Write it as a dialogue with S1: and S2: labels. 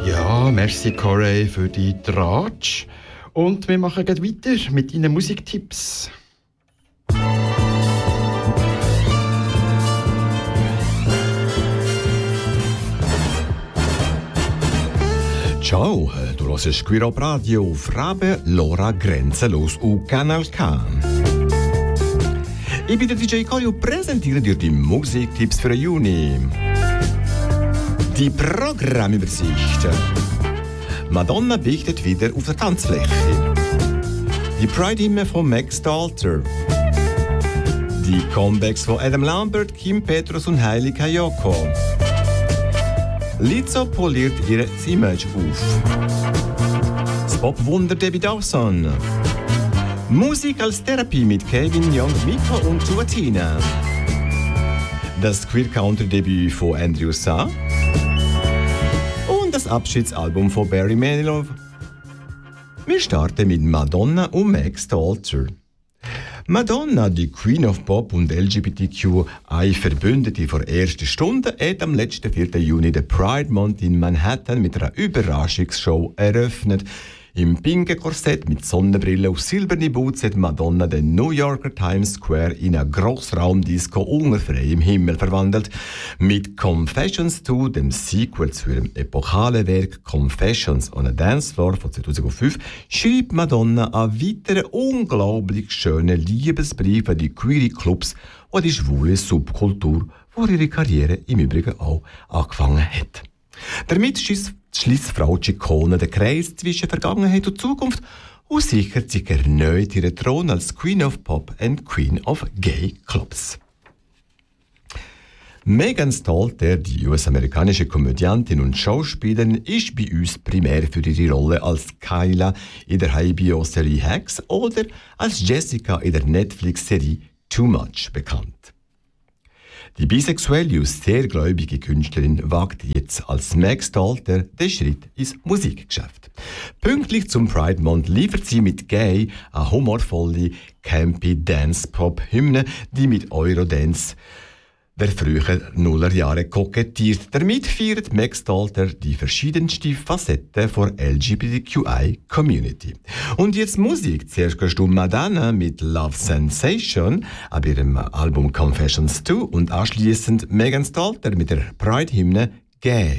S1: Ja, merci Corey für die Tratsch. Und wir machen gleich weiter mit Ihren Musiktipps.
S2: Ciao, du hörst Queer Up Radio auf Rabe Lora Grenzenlos auf Kanal K. Ich bin der DJ Cory und präsentiere dir die Musiktipps für den Juni. Die Programmübersicht. Madonna beichtet wieder auf der Tanzfläche. Die Pride-Hymne von Max Stalter. Die Comebacks von Adam Lambert, Kim Petras und Hailey Kiyoko. Lizzo poliert ihr Image auf. Das Popwunder Debbie Dawson. Musik als Therapie mit Kevin Young, Miko und Tuatina. Das Queer Country Debüt von Andrew Sa. Und das Abschiedsalbum von Barry Manilow. Wir starten mit Madonna und Max Stalter. Madonna, die Queen of Pop und LGBTQI-Verbündete vor erster Stunde, hat am letzten 4. Juni den Pride Month in Manhattan mit einer Überraschungsshow eröffnet. Im pinken Korsett mit Sonnenbrille auf silberne Boots hat Madonna den New Yorker Times Square in eine Grossraumdisco unter freiem Himmel verwandelt. Mit Confessions 2, dem Sequel zu ihrem epochalen Werk Confessions on a Dance Floor von 2005, schreibt Madonna einen weiteren unglaublich schönen Liebesbrief an die queere Clubs und die schwule Subkultur, wo ihre Karriere im Übrigen auch angefangen hat. Damit schließt Frau Ciccone den Kreis zwischen Vergangenheit und Zukunft und sichert sich erneut ihren Thron als Queen of Pop and Queen of Gay Clubs. Megan Stalter, die US-amerikanische Komödiantin und Schauspielerin, ist bei uns primär für ihre Rolle als Kyla in der HBO-Serie Hacks oder als Jessica in der Netflix-Serie Too Much bekannt. Die bisexuelle und sehr gläubige Künstlerin wagt jetzt als Max Stalter den Schritt ins Musikgeschäft. Pünktlich zum Pride Month liefert sie mit Gay eine humorvolle, campy Dance-Pop-Hymne, die mit Eurodance der frühen Nullerjahre kokettiert. Damit feiert Max Stalter die verschiedensten Facetten der LGBTQI-Community. Und jetzt Musik. Zuerst gehst du Madonna mit Love Sensation ab ihrem Album Confessions 2 und anschließend Megan Stalter mit der Pride-Hymne Gay.